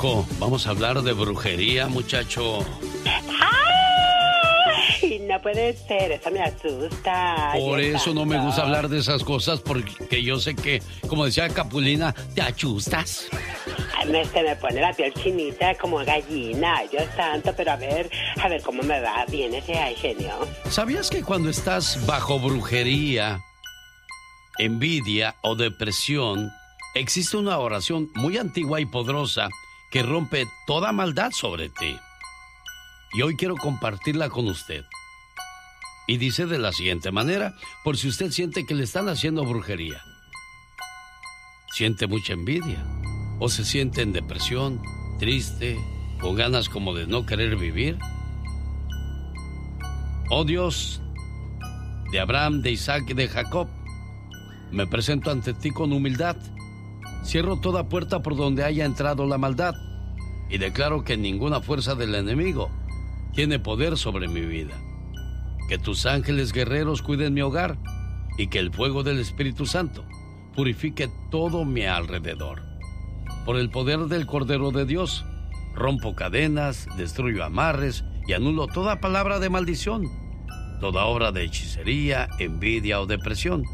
hijo, vamos a hablar de brujería, muchacho. ¡Ay! No puede ser, eso me asusta. Por eso no me gusta hablar de esas cosas, porque yo sé que, como decía Capulina, te achustas. Se me pone la piel chinita como gallina. Ay, Dios santo, pero a ver cómo me va bien ese genio. ¿Sabías que cuando estás bajo brujería, envidia o depresión, existe una oración muy antigua y poderosa que rompe toda maldad sobre ti? Y hoy quiero compartirla con usted. Y dice de la siguiente manera, por si usted siente que le están haciendo brujería. Siente mucha envidia, o se siente en depresión, triste, con ganas como de no querer vivir. Oh Dios, de Abraham, de Isaac y de Jacob, me presento ante ti con humildad. Cierro toda puerta por donde haya entrado la maldad y declaro que ninguna fuerza del enemigo tiene poder sobre mi vida. Que tus ángeles guerreros cuiden mi hogar y que el fuego del Espíritu Santo purifique todo mi alrededor. Por el poder del Cordero de Dios, rompo cadenas, destruyo amarres y anulo toda palabra de maldición, toda obra de hechicería, envidia o depresión.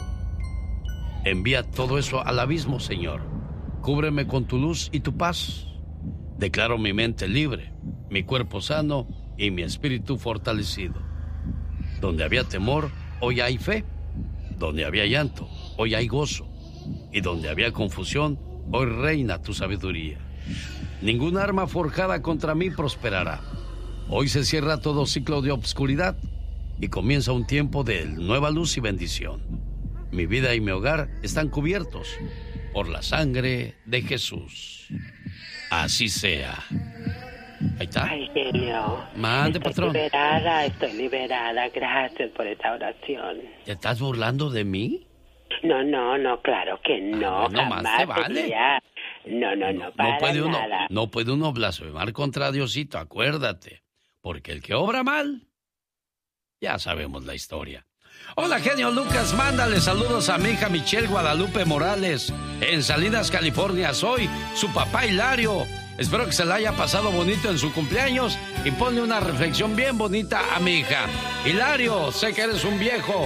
Envía todo eso al abismo, Señor. Cúbreme con tu luz y tu paz. Declaro mi mente libre, mi cuerpo sano y mi espíritu fortalecido. Donde había temor, hoy hay fe. Donde había llanto, hoy hay gozo. Y donde había confusión, hoy reina tu sabiduría. Ninguna arma forjada contra mí prosperará. Hoy se cierra todo ciclo de obscuridad y comienza un tiempo de nueva luz y bendición. Mi vida y mi hogar están cubiertos por la sangre de Jesús. Así sea. Ahí está. Ay, genio. Mande, patrón. Estoy liberada. Gracias por esa oración. ¿Te estás burlando de mí? No, claro que no. No más te vale. No puede uno blasfemar contra Diosito, acuérdate. Porque el que obra mal, ya sabemos la historia. Hola, genio Lucas, mándale saludos a mi hija Michelle Guadalupe Morales en Salinas, California. Soy su papá Hilario. Espero que se la haya pasado bonito en su cumpleaños y ponle una reflexión bien bonita a mi hija. Hilario, sé que eres un viejo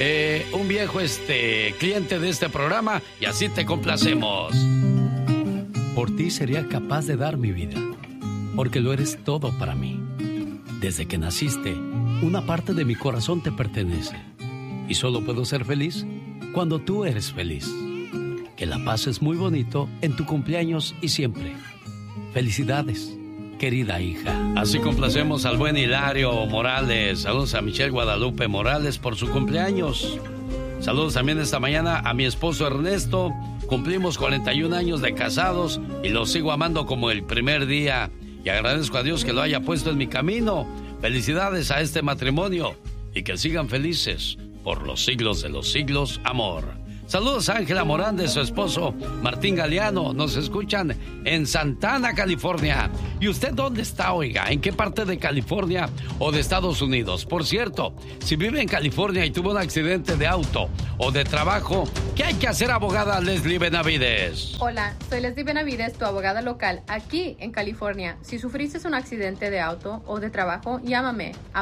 cliente de este programa y así te complacemos. Por ti sería capaz de dar mi vida, porque lo eres todo para mí. Desde que naciste, una parte de mi corazón te pertenece. Y solo puedo ser feliz cuando tú eres feliz. Que la pases muy bonito en tu cumpleaños y siempre. Felicidades, querida hija. Así complacemos al buen Hilario Morales. Saludos a Michelle Guadalupe Morales por su cumpleaños. Saludos también esta mañana a mi esposo Ernesto. Cumplimos 41 años de casados y lo sigo amando como el primer día. Y agradezco a Dios que lo haya puesto en mi camino. Felicidades a este matrimonio y que sigan felices por los siglos de los siglos, amor. Saludos a Ángela Morán de su esposo Martín Galeano. Nos escuchan en Santana, California. ¿Y usted dónde está, oiga? ¿En qué parte de California o de Estados Unidos? Por cierto, si vive en California y tuvo un accidente de auto o de trabajo, ¿qué hay que hacer, abogada Leslie Benavides? Hola, soy Leslie Benavides, tu abogada local aquí en California. Si sufriste un accidente de auto o de trabajo, llámame a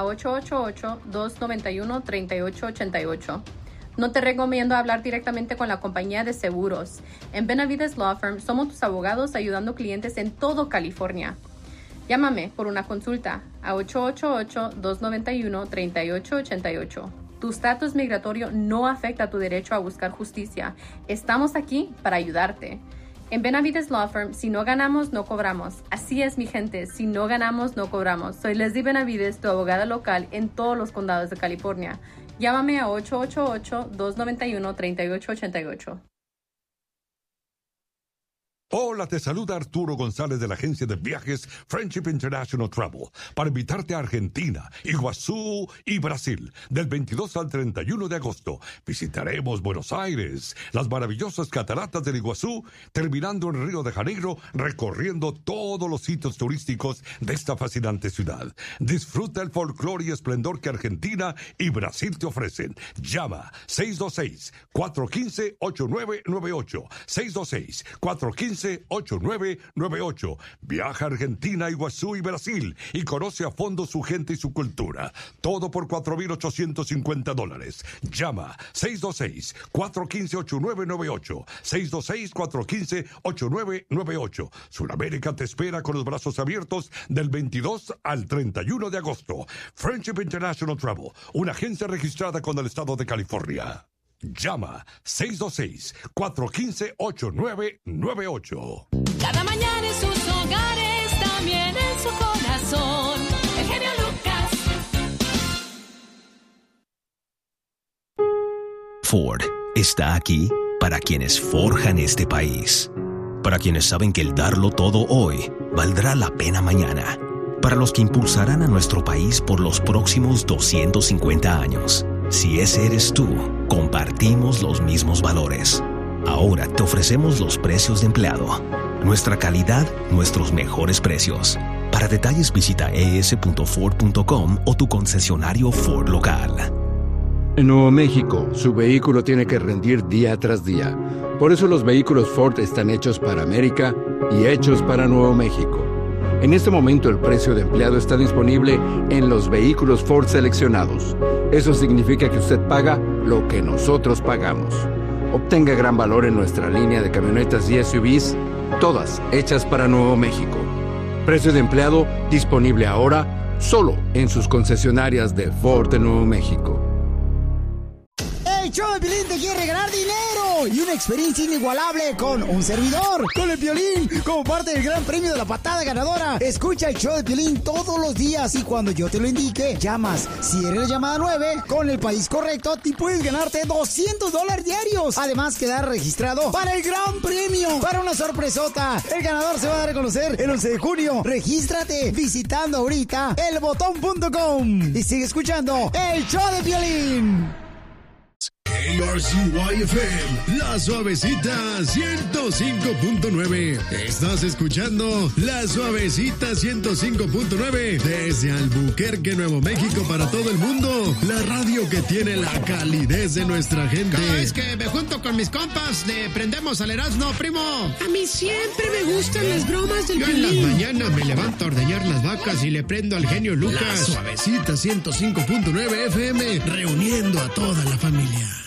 888-291-3888. No te recomiendo hablar directamente con la compañía de seguros. En Benavides Law Firm somos tus abogados ayudando clientes en todo California. Llámame por una consulta a 888-291-3888. Tu estatus migratorio no afecta tu derecho a buscar justicia. Estamos aquí para ayudarte. En Benavides Law Firm, si no ganamos, no cobramos. Así es, mi gente, si no ganamos, no cobramos. Soy Leslie Benavides, tu abogada local en todos los condados de California. Llámame a 888-291-3888. Hola, te saluda Arturo González de la agencia de viajes Friendship International Travel para invitarte a Argentina, Iguazú y Brasil del 22 al 31 de agosto. Visitaremos Buenos Aires, las maravillosas cataratas del Iguazú, terminando en Río de Janeiro, recorriendo todos los sitios turísticos de esta fascinante ciudad. Disfruta el folclore y esplendor que Argentina y Brasil te ofrecen. Llama 626-415-8998, 626-415-8998. 415-8998. Viaja a Argentina, Iguazú y Brasil y conoce a fondo su gente y su cultura. Todo por $4,850. Llama 626-415-8998. 626-415-8998. Sudamérica te espera con los brazos abiertos del 22 al 31 de agosto. Friendship International Travel, una agencia registrada con el estado de California. Llama 626-415-8998. Cada mañana en sus hogares, también en su corazón. El genio Lucas. Ford está aquí para quienes forjan este país. Para quienes saben que el darlo todo hoy valdrá la pena mañana. Para los que impulsarán a nuestro país por los próximos 250 años. Si ese eres tú, compartimos los mismos valores. Ahora te ofrecemos los precios de empleado. Nuestra calidad, nuestros mejores precios. Para detalles visita es.ford.com o tu concesionario Ford local. En Nuevo México, su vehículo tiene que rendir día tras día. Por eso los vehículos Ford están hechos para América y hechos para Nuevo México. En este momento el precio de empleado está disponible en los vehículos Ford seleccionados. Eso significa que usted paga lo que nosotros pagamos. Obtenga gran valor en nuestra línea de camionetas y SUVs, todas hechas para Nuevo México. Precio de empleado disponible ahora solo en sus concesionarias de Ford de Nuevo México. El show de Piolín te quiere regalar dinero y una experiencia inigualable con un servidor, con el Piolín, como parte del gran premio de la patada ganadora. Escucha el show de Piolín todos los días y cuando yo te lo indique, llamas. Si eres la llamada 9, con el país correcto, te puedes ganarte $200 diarios. Además, quedar registrado para el gran premio, para una sorpresota. El ganador se va a dar a conocer el 11 de junio. Regístrate visitando ahorita elbotón.com y sigue escuchando el show de Piolín. KRCY-FM, La Suavecita 105.9. Estás escuchando La Suavecita 105.9 desde Albuquerque, Nuevo México, para todo el mundo. La radio que tiene la calidez de nuestra gente. Cada vez que me junto con mis compas, le prendemos al Erasmo, primo. A mí siempre me gustan las bromas del Piolín. Yo en las mañanas me levanto a ordeñar las vacas y le prendo al genio Lucas. La Suavecita 105.9 FM, reuniendo a toda la familia.